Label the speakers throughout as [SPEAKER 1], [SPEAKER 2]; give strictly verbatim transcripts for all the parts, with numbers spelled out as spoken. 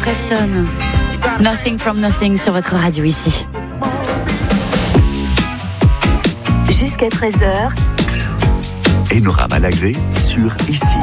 [SPEAKER 1] Preston. Nothing from Nothing sur votre radio ici.
[SPEAKER 2] Jusqu'à treize heures.
[SPEAKER 3] Enora Malagré sur Ici.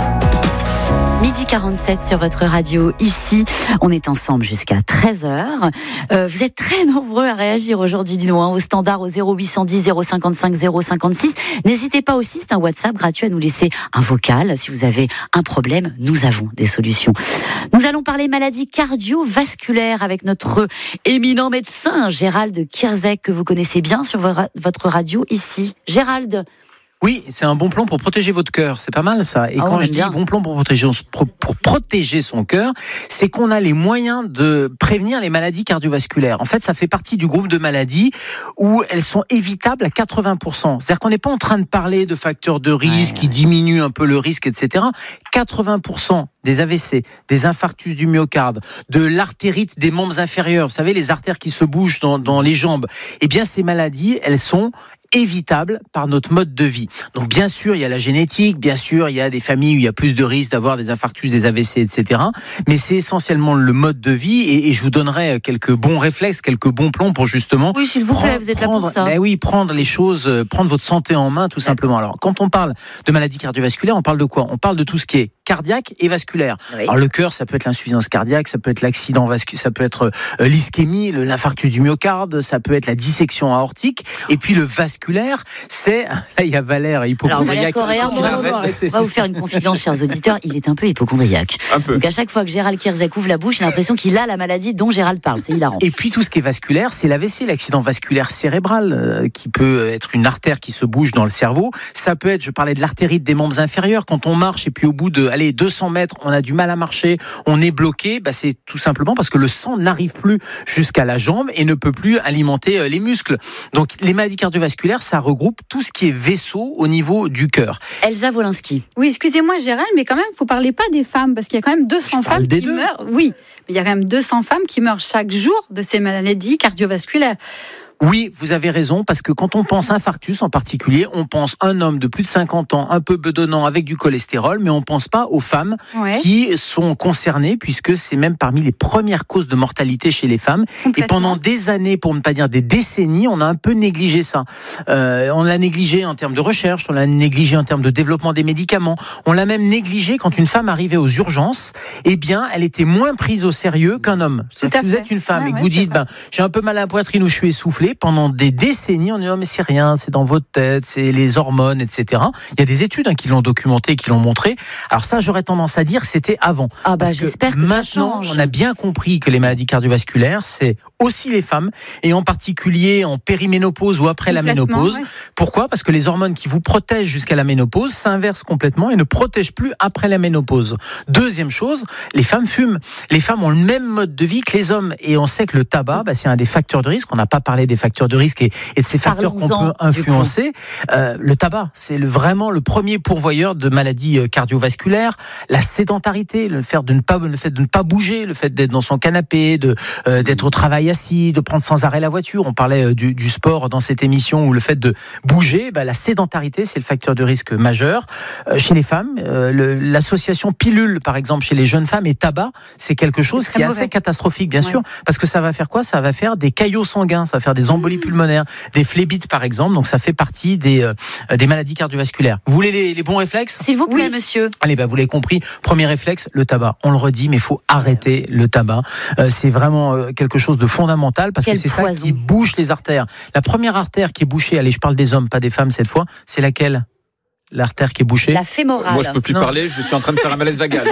[SPEAKER 1] Midi quarante-sept sur votre radio ici. On est ensemble jusqu'à treize heures. Euh, vous êtes très nombreux à réagir aujourd'hui, dis-nous, hein, au standard au zéro huit cent dix zéro cinquante-cinq zéro cinquante-six. N'hésitez pas aussi, c'est un WhatsApp gratuit, à nous laisser un vocal. Si vous avez un problème, nous avons des solutions. Nous allons parler maladie cardiovasculaire avec notre éminent médecin Gérald Kierzek, que vous connaissez bien sur votre radio ici. Gérald.
[SPEAKER 4] Oui, c'est un bon plan pour protéger votre cœur. C'est pas mal ça. Et
[SPEAKER 1] ah,
[SPEAKER 4] quand je dis bien. bon plan pour protéger, pour protéger son cœur, c'est qu'on a les moyens de prévenir les maladies cardiovasculaires. En fait, ça fait partie du groupe de maladies où elles sont évitables à quatre-vingts pour cent. C'est-à-dire qu'on n'est pas en train de parler de facteurs de risque ouais, qui ouais. diminuent un peu le risque, et cetera. quatre-vingts pour cent des A V C, des infarctus du myocarde, de l'artérite des membres inférieurs. Vous savez, les artères qui se bougent dans, dans les jambes. Eh bien, ces maladies, elles sont évitable par notre mode de vie. Donc bien sûr, il y a la génétique, bien sûr, il y a des familles où il y a plus de risques d'avoir des infarctus, des A V C, et cetera. Mais c'est essentiellement le mode de vie et, et je vous donnerai quelques bons réflexes, quelques bons plans pour justement...
[SPEAKER 1] Oui, s'il vous plaît, vous êtes
[SPEAKER 4] prendre,
[SPEAKER 1] là pour ça.
[SPEAKER 4] Ben oui, prendre les choses, prendre votre santé en main, tout ouais. simplement. Alors, quand on parle de maladie cardiovasculaire, on parle de quoi ? On parle de tout ce qui est cardiaque et vasculaire. Oui. Alors le cœur, ça peut être l'insuffisance cardiaque, ça peut être l'accident vasculaire, ça peut être euh, l'ischémie, le, l'infarctus du myocarde, ça peut être la dissection aortique, et puis le vasculaire, c'est là il y a Valère, hypocondriaque.
[SPEAKER 1] Alors Valère Correa, on, on va vous faire une confidence, chers auditeurs, il est un peu hypocondriaque. Un peu. Donc à chaque fois que Gérald Kierzek ouvre la bouche, j'ai l'impression qu'il a la maladie dont Gérald parle. C'est hilarant.
[SPEAKER 4] Et puis tout ce qui est vasculaire, c'est l'A V C, l'accident vasculaire cérébral, euh, qui peut être une artère qui se bouge dans le cerveau. Ça peut être, je parlais de l'artérite des membres inférieurs, quand on marche et puis au bout de, allez, deux cents mètres, on a du mal à marcher, on est bloqué, bah c'est tout simplement parce que le sang n'arrive plus jusqu'à la jambe et ne peut plus alimenter les muscles. Donc les maladies cardiovasculaires, ça regroupe tout ce qui est vaisseau au niveau du cœur.
[SPEAKER 1] Elsa Wolinski.
[SPEAKER 5] Oui, excusez-moi Gérald, mais quand même, vous ne parlez pas des femmes, parce qu'il y a quand même deux cents femmes qui deux. meurent. Oui, mais il y a quand même deux cents femmes qui meurent chaque jour de ces maladies cardiovasculaires.
[SPEAKER 4] Oui, vous avez raison, parce que quand on pense infarctus en particulier, on pense un homme de plus de cinquante ans, un peu bedonnant avec du cholestérol, mais on pense pas aux femmes ouais. qui sont concernées, puisque c'est même parmi les premières causes de mortalité chez les femmes. Et pendant des années, pour ne pas dire des décennies, on a un peu négligé ça. Euh, on l'a négligé en termes de recherche, on l'a négligé en termes de développement des médicaments, on l'a même négligé quand une femme arrivait aux urgences, eh bien, elle était moins prise au sérieux qu'un homme. Si vous êtes une femme ah, et que ouais, vous dites, ben, j'ai un peu mal à la poitrine ou je suis essoufflé, pendant des décennies, on dit non mais c'est rien, c'est dans votre tête, c'est les hormones, et cetera. Il y a des études hein, qui l'ont documenté, qui l'ont montré. Alors ça, j'aurais tendance à dire c'était avant.
[SPEAKER 1] Ah bah
[SPEAKER 4] Parce
[SPEAKER 1] j'espère que,
[SPEAKER 4] que
[SPEAKER 1] ça
[SPEAKER 4] maintenant,
[SPEAKER 1] change.
[SPEAKER 4] On a bien compris que les maladies cardiovasculaires, c'est aussi les femmes, et en particulier en périménopause ou après la ménopause. Ouais. Pourquoi ? Parce que les hormones qui vous protègent jusqu'à la ménopause s'inversent complètement et ne protègent plus après la ménopause. Deuxième chose, les femmes fument. Les femmes ont le même mode de vie que les hommes, et on sait que le tabac, bah, c'est un des facteurs de risque. On n'a pas parlé des facteurs de risque et, et de ces facteurs qu'on peut influencer. Euh, le tabac, c'est le, vraiment le premier pourvoyeur de maladies cardiovasculaires. La sédentarité, le fait de ne pas, le fait de ne pas bouger, le fait d'être dans son canapé, de euh, d'être au travail assis, de prendre sans arrêt la voiture. On parlait du, du sport dans cette émission, où le fait de bouger, bah, la sédentarité, c'est le facteur de risque majeur. Euh, chez les femmes, euh, le, l'association pilule, par exemple, chez les jeunes femmes, et tabac, c'est quelque chose c'est qui est mauvais. Assez catastrophique, bien ouais. sûr, parce que ça va faire quoi ? Ça va faire des caillots sanguins, ça va faire des embolies pulmonaires, des phlébites, par exemple. Donc ça fait partie des, euh, des maladies cardiovasculaires. Vous voulez les, les bons réflexes ?
[SPEAKER 1] S'il vous plaît, oui. monsieur.
[SPEAKER 4] Allez, bah, vous l'avez compris. Premier réflexe, le tabac. On le redit, mais il faut arrêter le tabac. Euh, c'est vraiment euh, quelque chose de fondamental, parce Quel que c'est poison. Ça qui bouche les artères. La première artère qui est bouchée, allez, je parle des hommes, pas des femmes cette fois, c'est laquelle ? L'artère qui est bouchée.
[SPEAKER 1] La fémorale.
[SPEAKER 6] Moi, je peux plus non. parler, je suis en train de faire un malaise vagal.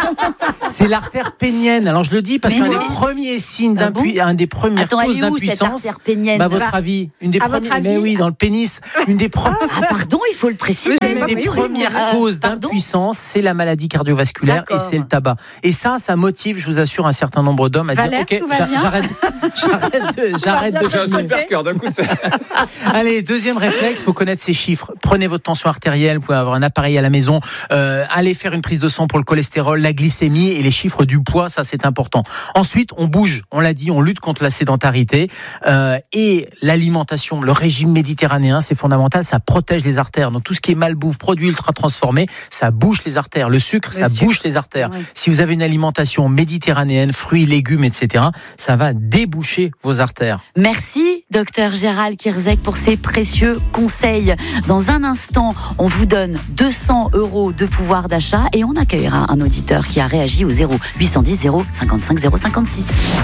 [SPEAKER 4] C'est l'artère pénienne. Alors, je le dis parce mais qu'un des premiers signes ah bon un des premières Attends, causes d'impuissance. Cette artère pénienne. Bah, à votre avis, une des
[SPEAKER 5] à
[SPEAKER 4] premières.
[SPEAKER 5] Avis
[SPEAKER 4] mais oui, dans le pénis, une des premières.
[SPEAKER 1] Ah, pardon, il faut le préciser.
[SPEAKER 4] Une des premières euh, causes d'impuissance, c'est la maladie cardiovasculaire D'accord. et c'est le tabac. Et ça, ça motive, je vous assure, un certain nombre d'hommes à
[SPEAKER 5] Valère,
[SPEAKER 4] dire, ok, j'arrête, j'arrête, de, j'arrête de.
[SPEAKER 6] J'ai un super cœur d'un coup.
[SPEAKER 4] Allez, deuxième réflexe, faut connaître ces chiffres. Prenez votre tension artérielle. artérielle, vous pouvez avoir un appareil à la maison, euh, allez faire une prise de sang pour le cholestérol, la glycémie et les chiffres du poids, ça c'est important. Ensuite, on bouge, on l'a dit, on lutte contre la sédentarité euh, et l'alimentation, le régime méditerranéen, c'est fondamental, ça protège les artères. Donc tout ce qui est malbouffe, produits ultra transformés, ça bouge les artères. Le sucre, le ça sucre. bouge les artères. Ouais. Si vous avez une alimentation méditerranéenne, fruits, légumes, et cetera, ça va déboucher vos artères.
[SPEAKER 1] Merci, docteur Gérald Kierzek, pour ces précieux conseils. Dans un instant, on vous donne deux cents euros de pouvoir d'achat et on accueillera un auditeur qui a réagi au zéro huit cent dix zéro cinquante-cinq zéro cinquante-six.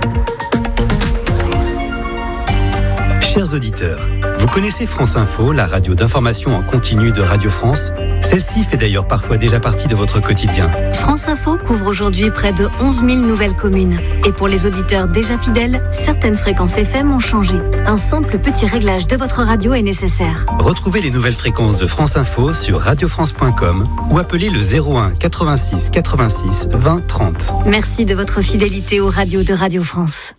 [SPEAKER 7] Chers auditeurs, vous connaissez France Info, la radio d'information en continu de Radio France ? Celle-ci fait d'ailleurs parfois déjà partie de votre quotidien.
[SPEAKER 8] France Info couvre aujourd'hui près de onze mille nouvelles communes. Et pour les auditeurs déjà fidèles, certaines fréquences F M ont changé. Un simple petit réglage de votre radio est nécessaire.
[SPEAKER 7] Retrouvez les nouvelles fréquences de France Info sur radio france point com ou appelez le zéro un quatre-vingt-six quatre-vingt-six vingt trente.
[SPEAKER 8] Merci de votre fidélité aux radios de Radio France.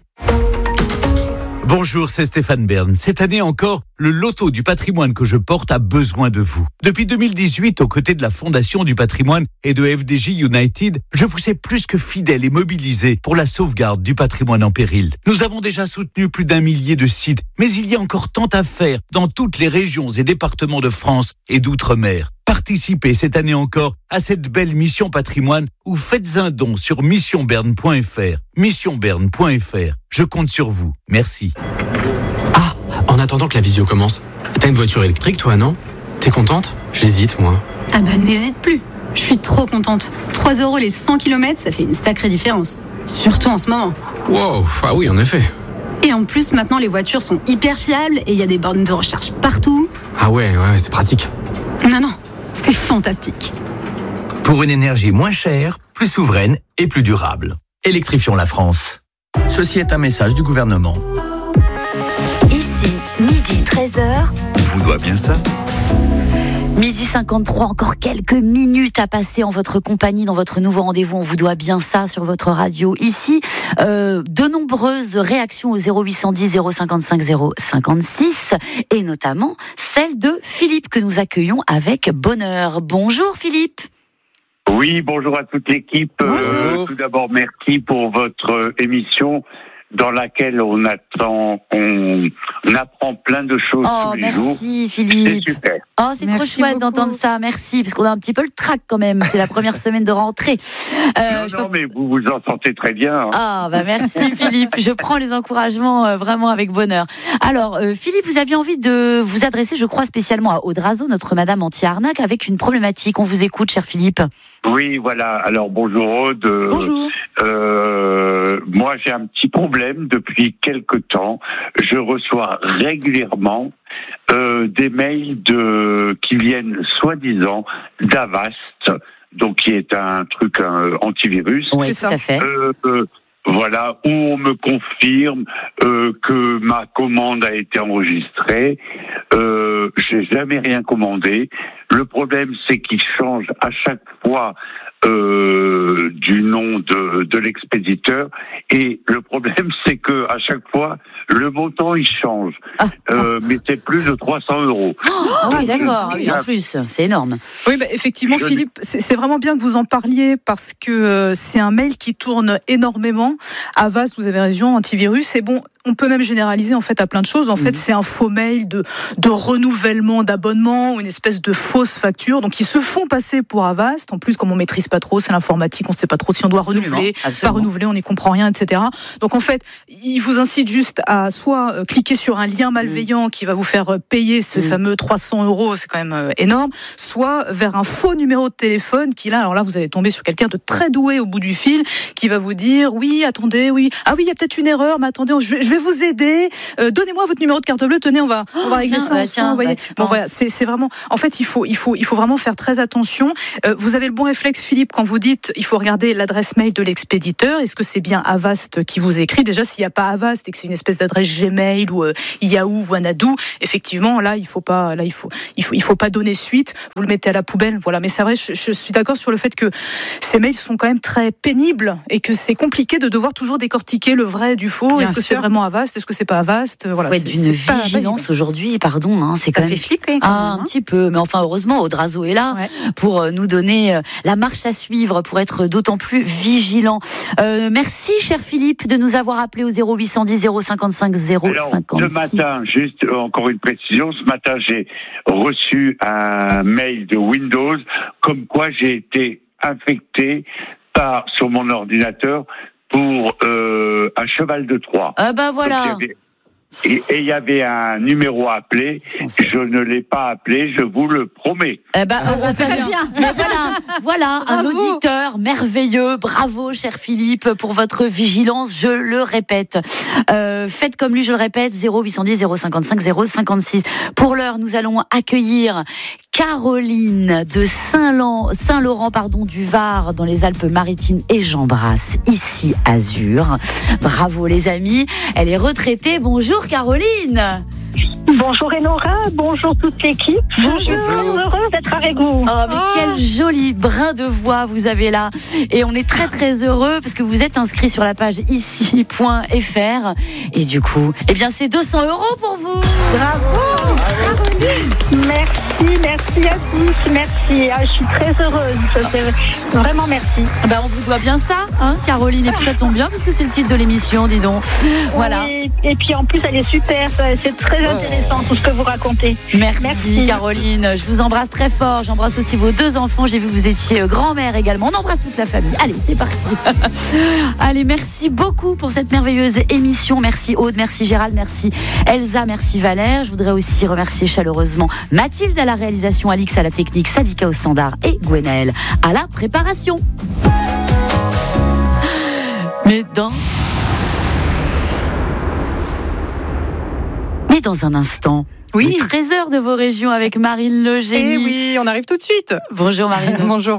[SPEAKER 9] Bonjour, c'est Stéphane Bern. Cette année encore, le loto du patrimoine que je porte a besoin de vous. Depuis deux mille dix-huit, aux côtés de la Fondation du patrimoine et de F D J United, je vous sais plus que fidèle et mobilisé pour la sauvegarde du patrimoine en péril. Nous avons déjà soutenu plus d'un millier de sites, mais il y a encore tant à faire dans toutes les régions et départements de France et d'outre-mer. Participez cette année encore à cette belle mission patrimoine ou faites un don sur mission berne point f r. mission berne point f r. Je compte sur vous. Merci.
[SPEAKER 10] Ah, en attendant que la visio commence, t'as une voiture électrique toi, non ? T'es contente ? J'hésite, moi.
[SPEAKER 11] Ah bah n'hésite plus. Je suis trop contente. trois euros les cent kilomètres, ça fait une sacrée différence. Surtout en ce moment.
[SPEAKER 10] Wow, ah oui, en effet.
[SPEAKER 11] Et en plus, maintenant, les voitures sont hyper fiables et il y a des bornes de recharge partout.
[SPEAKER 10] Ah ouais, ouais, c'est pratique.
[SPEAKER 11] Non, non. C'est fantastique.
[SPEAKER 12] Pour une énergie moins chère, plus souveraine et plus durable. Électrifions la France. Ceci est un message du gouvernement.
[SPEAKER 2] Ici, midi treize heures.
[SPEAKER 3] On vous doit bien ça.
[SPEAKER 1] Midi cinquante-trois, encore quelques minutes à passer en votre compagnie dans votre nouveau rendez-vous. On vous doit bien ça sur votre radio. Ici, euh, de nombreuses réactions au zéro huit cent dix zéro cinquante-cinq zéro cinquante-six et notamment celle de Philippe que nous accueillons avec bonheur. Bonjour Philippe.
[SPEAKER 13] Oui, bonjour à toute l'équipe. Euh, tout d'abord, merci pour votre émission dans laquelle on attend, on, on apprend plein de choses
[SPEAKER 1] oh,
[SPEAKER 13] tous les
[SPEAKER 1] merci,
[SPEAKER 13] jours.
[SPEAKER 1] Merci Philippe.
[SPEAKER 13] C'est super.
[SPEAKER 1] Oh, c'est merci trop chouette beaucoup. D'entendre ça. Merci, parce qu'on a un petit peu le trac quand même. C'est la première semaine de rentrée.
[SPEAKER 13] Euh, non, non, peux... mais vous vous en sentez très bien. Hein.
[SPEAKER 1] Ah, bah merci Philippe. Je prends les encouragements euh, vraiment avec bonheur. Alors, euh, Philippe, vous aviez envie de vous adresser, je crois, spécialement à Aude Razo, notre Madame anti-arnaque, avec une problématique. On vous écoute, cher Philippe.
[SPEAKER 13] Oui, voilà. Alors, bonjour Aude.
[SPEAKER 1] Bonjour.
[SPEAKER 13] Euh, moi, j'ai un petit problème depuis quelque temps. Je reçois régulièrement euh, des mails de qui viennent soi-disant d'Avast, donc qui est un truc un, antivirus.
[SPEAKER 1] Oui, tout à fait.
[SPEAKER 13] Euh, euh, Voilà, où on me confirme euh, que ma commande a été enregistrée. Euh, j'ai jamais rien commandé. Le problème, c'est qu'ils changent à chaque fois euh, du nom de, de l'expéditeur. Et le problème, c'est que à chaque fois, le montant il change. Ah. Euh, mais c'est plus de trois cents euros.
[SPEAKER 1] Oh, oui, d'accord. Oui, en plus, c'est énorme.
[SPEAKER 5] Oui, bah, effectivement, Je... Philippe, c'est, c'est vraiment bien que vous en parliez parce que euh, c'est un mail qui tourne énormément. Avast, vous avez raison, antivirus. Et bon, on peut même généraliser en fait à plein de choses. En mmh. fait, c'est un faux mail de, de renouvellement d'abonnement ou une espèce de fausse facture. Donc, ils se font passer pour Avast. En plus, comme on maîtrise pas trop, c'est l'informatique, on sait pas trop si on doit absolument, renouveler, absolument. pas renouveler, on n'y comprend rien, et cetera. Donc, en fait, ils vous incitent juste à soit cliquer sur un lien malveillant mmh. qui va vous faire payer ce mmh. fameux trois cents euros, c'est quand même énorme, soit vers un faux numéro de téléphone qui là, alors là, vous allez tomber sur quelqu'un de très doué au bout du fil qui va vous dire, oui, attendez, oui, ah oui, il y a peut-être une erreur, mais attendez, je vais, je vais vous aider, euh, donnez-moi votre numéro de carte bleue, tenez, on va, on va régler oh, ça bah, ensemble, vous voyez. Bah, bon, voilà, c'est, c'est vraiment, en fait, il faut, il faut, il faut vraiment faire très attention. Euh, vous avez le bon réflexe, Philippe, quand vous dites, il faut regarder l'adresse mail de l'expéditeur. Est-ce que c'est bien Avast qui vous écrit? Déjà, s'il n'y a pas Avast et que c'est une espèce d'adresse Gmail ou euh, Yahoo ou Anadou, effectivement, là, il faut pas, là, il faut, il faut, il faut pas donner suite. Vous le mettez à la poubelle, voilà. Mais c'est vrai, je, je suis d'accord sur le fait que ces mails sont quand même très pénibles et que c'est compliqué de devoir toujours décortiquer le vrai du faux. Bien Est-ce que sûr. c'est vraiment à Vaast, est-ce que c'est pas à Vaast? Voilà,
[SPEAKER 1] faut être d'une vigilance aujourd'hui, pardon, hein, c'est quand
[SPEAKER 5] ça
[SPEAKER 1] même
[SPEAKER 5] fait flipper. Quand
[SPEAKER 1] ah,
[SPEAKER 5] même, hein.
[SPEAKER 1] Un petit peu, mais enfin heureusement Audrazo est là ouais. pour nous donner la marche à suivre, pour être d'autant plus vigilant. Euh, merci cher Philippe de nous avoir appelé au zéro huit cent dix zéro cinquante-cinq zéro cinquante-six.
[SPEAKER 13] Ce matin, juste encore une précision, ce matin j'ai reçu un mail de Windows comme quoi j'ai été infecté par sur mon ordinateur pour euh, un cheval de Troie.
[SPEAKER 1] Ah bah voilà.
[SPEAKER 13] Donc, Et il y avait un numéro à appeler. Je ne l'ai pas appelé, je vous le promets.
[SPEAKER 1] Eh ben, oh, très bien. bien. Mais voilà, voilà un auditeur merveilleux. Bravo, cher Philippe, pour votre vigilance. Je le répète. Euh, faites comme lui, je le répète, zéro huit cent dix zéro cinquante-cinq zéro cinquante-six. Pour l'heure, nous allons accueillir Caroline de Saint-Laurent, Saint-Laurent, pardon, du Var, dans les Alpes-Maritimes, et j'embrasse ici Azur. Bravo, les amis. Elle est retraitée. Bonjour. Caroline.
[SPEAKER 14] Bonjour Enora, bonjour toute l'équipe.
[SPEAKER 1] Bonjour.
[SPEAKER 14] Je suis heureuse d'être avec vous.
[SPEAKER 1] Oh, mais oh. Quel joli brin de voix vous avez là. Et on est très très heureux parce que vous êtes inscrit sur la page ici point f r. Et du coup, eh bien c'est deux cents euros pour vous.
[SPEAKER 14] Bravo. Bravo. Merci, merci à tous. Merci. Ah, je suis très heureuse. C'est vraiment merci.
[SPEAKER 1] Ben, on vous doit bien ça, hein, Caroline. Et puis ça tombe bien parce que c'est le titre de l'émission, dis donc. Voilà.
[SPEAKER 14] Et, et puis en plus, elle est super. C'est très intéressant tout ce que vous racontez.
[SPEAKER 1] Merci,
[SPEAKER 14] Merci
[SPEAKER 1] Caroline. Je vous embrasse très fort. J'embrasse aussi vos deux enfants. J'ai vu que vous étiez grand-mère également. On embrasse toute la famille. Allez, c'est parti. Allez, merci beaucoup pour cette merveilleuse émission. Merci Aude, merci Gérald, merci Elsa, merci Valère. Je voudrais aussi remercier chaleureusement Mathilde à la réalisation, Alix à la technique, Sadika au standard et Gwenaël à la préparation. Mais dans... Mais dans un instant,
[SPEAKER 5] oui.
[SPEAKER 1] Le trésor de vos régions avec Marine Le Génie.
[SPEAKER 5] Eh oui, on arrive tout de suite.
[SPEAKER 1] Bonjour Marine.
[SPEAKER 5] Bonjour.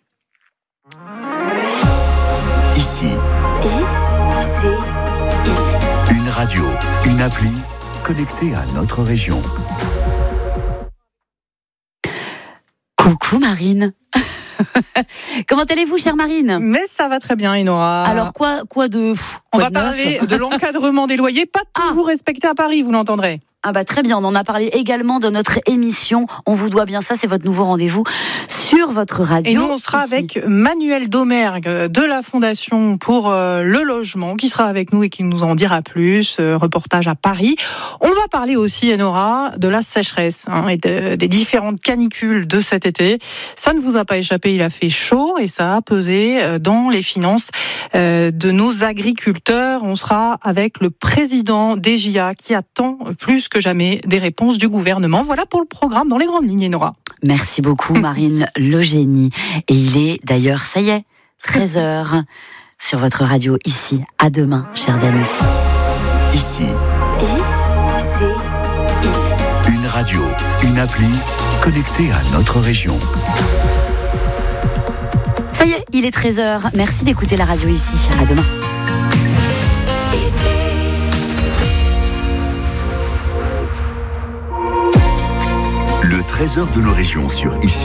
[SPEAKER 3] Ici.
[SPEAKER 2] I, C, I.
[SPEAKER 3] Une radio, une appli connectée à notre région.
[SPEAKER 1] Coucou Marine. Comment allez-vous, chère Marine?
[SPEAKER 5] Mais ça va très bien, Enora.
[SPEAKER 1] Alors quoi, quoi de pff,
[SPEAKER 5] On
[SPEAKER 1] quoi
[SPEAKER 5] va
[SPEAKER 1] de
[SPEAKER 5] parler de l'encadrement des loyers, pas toujours ah. respecté à Paris, vous l'entendrez.
[SPEAKER 1] Ah bah très bien, on en a parlé également dans notre émission. On vous doit bien ça, c'est votre nouveau rendez-vous sur votre radio.
[SPEAKER 5] Et nous, on sera ici avec Manuel Domergue de la Fondation pour le logement, qui sera avec nous et qui nous en dira plus. Reportage à Paris. On va parler aussi, Enora, de la sécheresse hein, et de, des différentes canicules de cet été. Ça ne vous a pas échappé, il a fait chaud et ça a pesé dans les finances de nos agriculteurs. On sera avec le président d'E G I A qui attend plus que jamais des réponses du gouvernement. Voilà pour le programme dans les grandes lignes, Nora.
[SPEAKER 1] Merci beaucoup, Marine Le Génie. Et il est d'ailleurs, ça y est, treize heures sur votre radio ici. À demain, chers amis.
[SPEAKER 3] Ici.
[SPEAKER 2] I, C, I.
[SPEAKER 3] Une radio, une appli connectée à notre région.
[SPEAKER 1] Ça y est, il est treize heures. Merci d'écouter la radio ici. À demain.
[SPEAKER 3] Le trésor de nos régions sur Ici.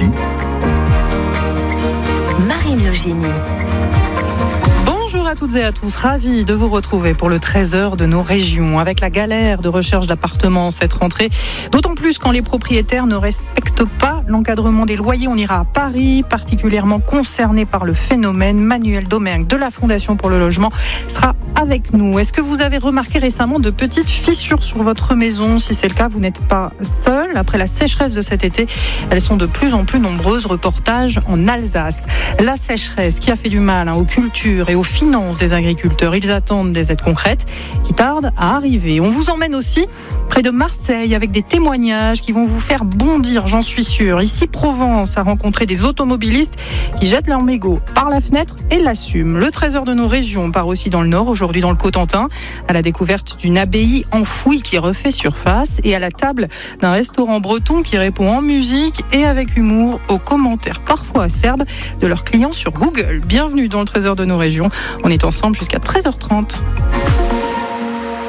[SPEAKER 2] Marine Le Génie.
[SPEAKER 5] Bonjour à toutes et à tous, ravi de vous retrouver pour le trésor de nos régions. Avec la galère de recherche d'appartements cette rentrée, d'autant plus quand les propriétaires ne respectent pas l'encadrement des loyers. On ira à Paris, particulièrement concerné par le phénomène. Manuel Domergue de la Fondation pour le logement sera avec nous. Est-ce que vous avez remarqué récemment de petites fissures sur votre maison? Si c'est le cas, vous n'êtes pas seul. Après la sécheresse de cet été, elles sont de plus en plus nombreuses. Reportage en Alsace. La sécheresse qui a fait du mal hein, aux cultures et aux finances des agriculteurs. Ils attendent des aides concrètes qui tardent à arriver. On vous emmène aussi près de Marseille avec des témoignages qui vont vous faire bondir, j'en suis sûre. Ici, Provence a rencontré des automobilistes qui jettent leur mégot par la fenêtre et l'assument. Le trésor de nos régions part aussi dans le Nord, aujourd'hui dans le Cotentin, à la découverte d'une abbaye enfouie qui refait surface et à la table d'un restaurant breton qui répond en musique et avec humour aux commentaires parfois acerbes de leurs clients sur Google. Bienvenue dans le trésor de nos régions. On est ensemble jusqu'à treize heures trente. Mais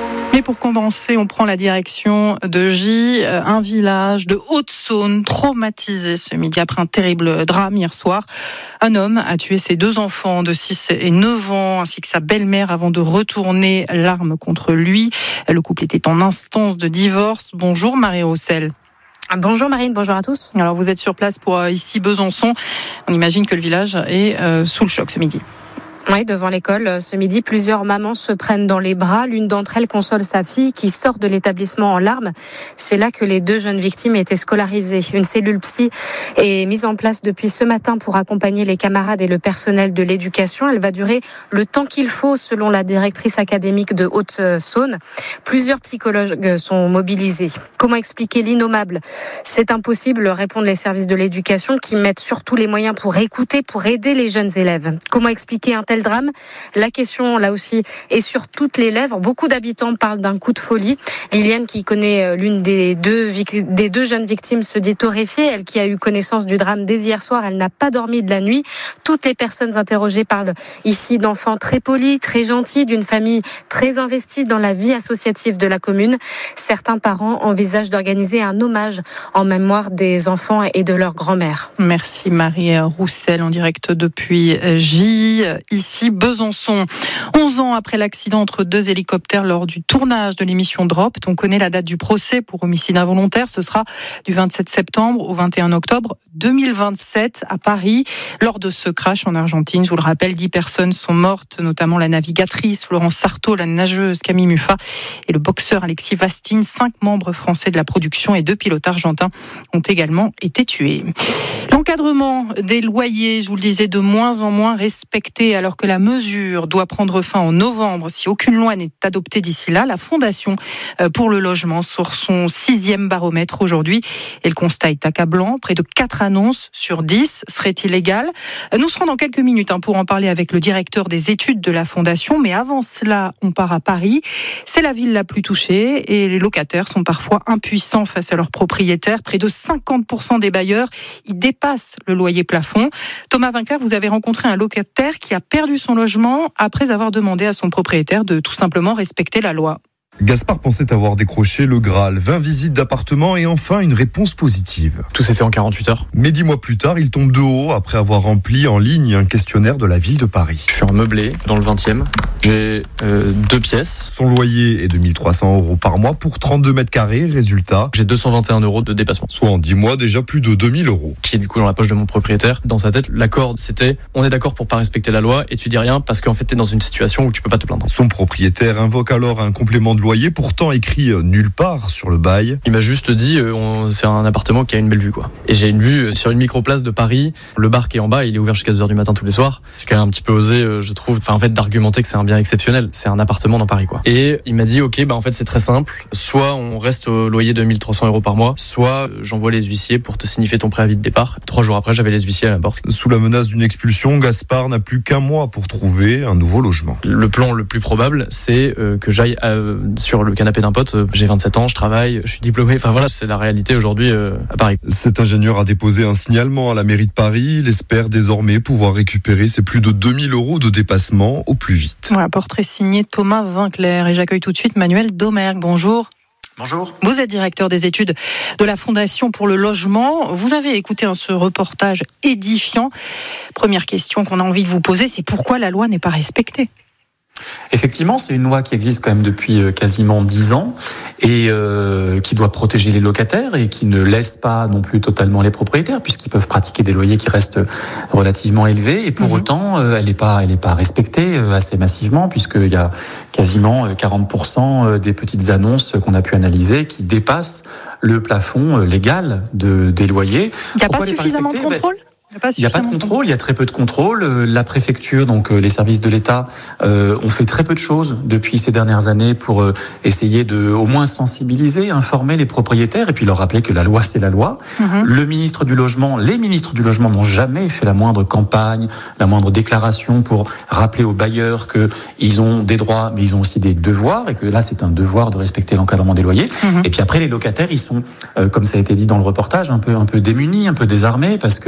[SPEAKER 15] pour commencer, on prend la direction de Gy, un village de Haute-Saône traumatisé ce midi après un terrible drame hier soir. Un homme a tué ses deux enfants de six et neuf ans ainsi que sa belle-mère avant de retourner l'arme contre lui. Le couple était en instance de divorce. Bonjour Marie Roussel.
[SPEAKER 16] Bonjour Marine, bonjour à tous.
[SPEAKER 15] Alors vous êtes sur place pour euh, ici Besançon. On imagine que le village est euh, sous le choc ce midi.
[SPEAKER 16] Oui, devant l'école, ce midi, plusieurs mamans se prennent dans les bras. L'une d'entre elles console sa fille qui sort de l'établissement en larmes. C'est là que les deux jeunes victimes étaient scolarisées. Une cellule psy est mise en place depuis ce matin pour accompagner les camarades et le personnel de l'éducation. Elle va durer le temps qu'il faut, selon la directrice académique de Haute-Saône. Plusieurs psychologues sont mobilisés. Comment expliquer l'innommable ? C'est impossible, répondent les services de l'éducation qui mettent surtout les moyens pour écouter, pour aider les jeunes élèves. Comment expliquer un tel drame ? La question, là aussi, est sur toutes les lèvres. Beaucoup d'habitants parlent d'un coup de folie. Liliane, qui connaît l'une des deux, des deux jeunes victimes, se dit torréfiée. Elle qui a eu connaissance du drame dès hier soir, elle n'a pas dormi de la nuit. Toutes les personnes interrogées parlent ici d'enfants très polis, très gentils, d'une famille très investie dans la vie associative de la commune. Certains parents envisagent d'organiser un hommage en mémoire des enfants et de leur grand-mère.
[SPEAKER 15] Merci Marie Roussel, en direct depuis Gy. Ici, Besançon. onze ans après l'accident entre deux hélicoptères lors du tournage de l'émission Dropped, on connaît la date du procès pour homicide involontaire. Ce sera du vingt-sept septembre au vingt et un octobre deux mille vingt-sept à Paris. Lors de ce crash en Argentine, je vous le rappelle, dix personnes sont mortes, notamment la navigatrice Florence Sarto, la nageuse Camille Muffat et le boxeur Alexis Vastine. Cinq membres français de la production et deux pilotes argentins ont également été tués. L'encadrement des loyers, je vous le disais, de moins en moins respecté, alors que la mesure doit prendre fin en novembre si aucune loi n'est adoptée d'ici là. La Fondation pour le logement sort son sixième baromètre aujourd'hui et le constat est accablant. Près de quatre annonces sur dix seraient illégales. Nous serons dans quelques minutes pour en parler avec le directeur des études de la Fondation, mais avant cela, on part à Paris. C'est la ville la plus touchée et les locataires sont parfois impuissants face à leurs propriétaires. Près de cinquante pour cent des bailleurs y dépassent le loyer plafond. Thomas Vinclair, vous avez rencontré un locataire qui a perdu son logement après avoir demandé à son propriétaire de tout simplement respecter la loi.
[SPEAKER 17] Gaspard pensait avoir décroché le Graal, vingt visites d'appartements et enfin une réponse positive.
[SPEAKER 10] Tout s'est fait en quarante-huit heures.
[SPEAKER 17] Mais dix mois plus tard, il tombe de haut après avoir rempli en ligne un questionnaire de la ville de Paris.
[SPEAKER 10] Je suis en meublé dans le vingtième. J'ai euh, deux pièces.
[SPEAKER 17] Son loyer est de mille trois cents euros par mois pour trente-deux mètres carrés. Résultat,
[SPEAKER 10] j'ai deux cent vingt et un euros de dépassement.
[SPEAKER 17] Soit en dix mois déjà plus de deux mille euros.
[SPEAKER 10] Qui est du coup dans la poche de mon propriétaire. Dans sa tête, l'accord c'était on est d'accord pour pas respecter la loi et tu dis rien parce qu'en fait t'es dans une situation où tu peux pas te plaindre.
[SPEAKER 17] Son propriétaire invoque alors un complément de loyer pourtant écrit nulle part sur le bail.
[SPEAKER 10] Il m'a juste dit euh, on, c'est un appartement qui a une belle vue quoi. Et j'ai une vue sur une microplace de Paris. Le bar qui est en bas, il est ouvert jusqu'à deux heures du matin tous les soirs. C'est quand même un petit peu osé, euh, je trouve. Enfin en fait d'argumenter que c'est un bien exceptionnel. C'est un appartement dans Paris quoi. Et il m'a dit ok bah en fait c'est très simple. Soit on reste au loyer de mille trois cents euros par mois, soit j'envoie les huissiers pour te signifier ton préavis de départ. Trois jours après j'avais les huissiers à la porte.
[SPEAKER 17] Sous la menace d'une expulsion, Gaspard n'a plus qu'un mois pour trouver un nouveau logement.
[SPEAKER 10] Le plan le plus probable c'est euh, que j'aille euh, sur le canapé d'un pote. J'ai vingt-sept ans, je travaille, je suis diplômé. Enfin voilà, c'est la réalité aujourd'hui euh, à Paris.
[SPEAKER 17] Cet ingénieur a déposé un signalement à la mairie de Paris. Il espère désormais pouvoir récupérer ses plus de deux mille euros de dépassement au plus vite.
[SPEAKER 15] Voilà, portrait signé Thomas Vinclair. Et j'accueille tout de suite Manuel Domergue. Bonjour.
[SPEAKER 18] Bonjour.
[SPEAKER 15] Vous êtes directeur des études de la Fondation pour le logement. Vous avez écouté hein, ce reportage édifiant. Première question qu'on a envie de vous poser, c'est pourquoi la loi n'est pas respectée ?
[SPEAKER 18] Effectivement, c'est une loi qui existe quand même depuis quasiment dix ans et euh, qui doit protéger les locataires et qui ne laisse pas non plus totalement les propriétaires puisqu'ils peuvent pratiquer des loyers qui restent relativement élevés et pour mmh. autant, euh, elle n'est pas, elle n'est pas respectée euh, assez massivement puisqu'il y a quasiment quarante pour cent des petites annonces qu'on a pu analyser qui dépassent le plafond légal de, des loyers.
[SPEAKER 15] Il n'y a pas suffisamment de contrôle ?
[SPEAKER 18] Il n'y a pas de contrôle, il y a très peu de contrôle. La préfecture, donc les services de l'État, euh, ont fait très peu de choses depuis ces dernières années pour euh, essayer de, au moins sensibiliser, informer les propriétaires et puis leur rappeler que la loi c'est la loi. Mmh. Le ministre du logement, les ministres du logement n'ont jamais fait la moindre campagne, la moindre déclaration pour rappeler aux bailleurs que ils ont des droits, mais ils ont aussi des devoirs et que là c'est un devoir de respecter l'encadrement des loyers. Mmh. Et puis après les locataires, ils sont, euh, comme ça a été dit dans le reportage, un peu un peu démunis, un peu désarmés parce que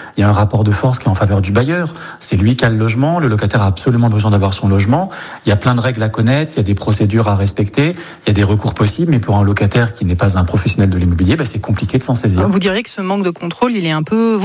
[SPEAKER 18] il y a un rapport de force qui est en faveur du bailleur. C'est lui qui a le logement, le locataire a absolument besoin d'avoir son logement. Il y a plein de règles à connaître, il y a des procédures à respecter, il y a des recours possibles, mais pour un locataire qui n'est pas un professionnel de l'immobilier, bah, c'est compliqué de s'en saisir.
[SPEAKER 15] Vous diriez que ce manque de contrôle, il est un peu